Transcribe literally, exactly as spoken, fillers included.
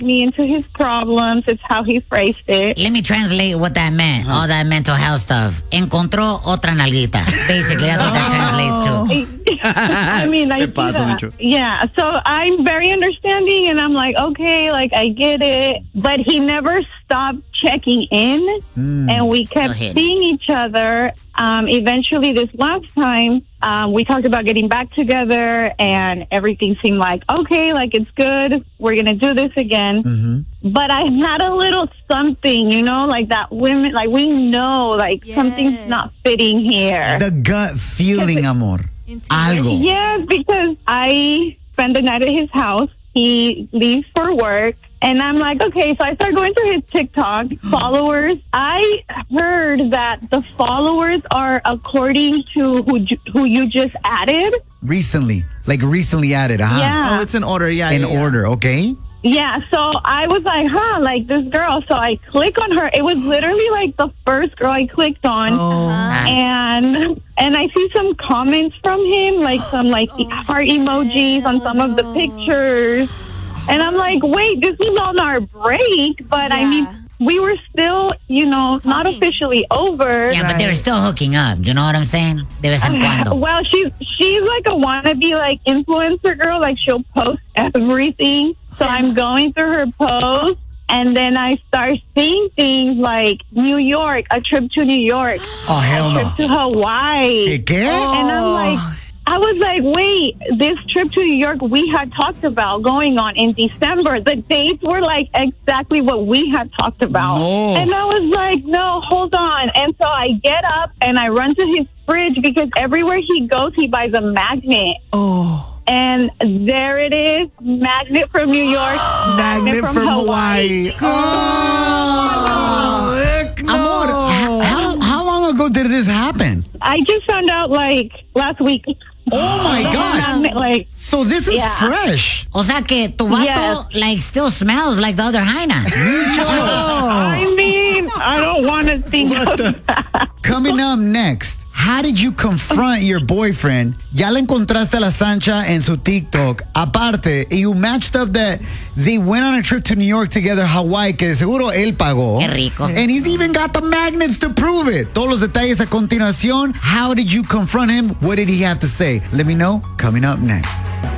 me into his problems. It's how he phrased it. Let me translate what that meant. All that mental health stuff. Encontró otra nalguita. Basically, that's what that translates to. I mean, I see that. Yeah, so I'm very understanding, and I'm like, okay, like, I get it. But he never stopped checking in, mm. and we kept seeing each other. Um, eventually, this last time, um, we talked about getting back together, and everything seemed like, okay, like, it's good. We're going to do this again. Mm-hmm. But I had a little something, you know, like that women, like, we know, like, yes. something's not fitting here. The gut feeling, amor. Algo. Yes, because I spent the night at his house. He leaves for work. And I'm like, okay, so I start going through his TikTok followers. I heard that the followers are according to who who you just added. Recently. Like recently added. Uh-huh. Yeah. Oh, it's in order. Yeah. In yeah, yeah. order, okay? Yeah, so I was like, huh, like this girl. So I click on her. It was literally like the first girl I clicked on. Oh. And and I see some comments from him, like some like oh, heart emojis on some of the pictures. And I'm like, wait, this was on our break. But yeah. I mean, we were still, you know, Talking. not officially over. Yeah, but they were still hooking up. Do you know what I'm saying? De vez en cuando. Well, she's, she's like a wannabe, like, influencer girl. Like, she'll post everything. So I'm going through her posts, and then I start seeing things like New York, a trip to New York. Oh, hell a no. trip to Hawaii. ¿Qué? And I'm like, I was like, wait, this trip to New York we had talked about going on in December. The dates were like exactly what we had talked about. No. And I was like, no, hold on. And so I get up and I run to his fridge because everywhere he goes, he buys a magnet. Oh. And there it is, magnet from New York, magnet, magnet from, from Hawaii. Hawaii. Oh, heck no. Amor, how, how long ago did this happen? I just found out like last week. Oh my God. Magnet, like, so this is yeah. fresh. O sea que tu vato, yes. like, still smells like the other hyena. I mean, I don't want to think of that. Coming up next, how did you confront your boyfriend? Ya le encontraste a la Sancha en su TikTok. Aparte, you matched up that they went on a trip to New York together, Hawaii, que de seguro él pagó. Qué rico. And he's even got the magnets to prove it. Todos los detalles a continuación. How did you confront him? What did he have to say? Let me know. Coming up next.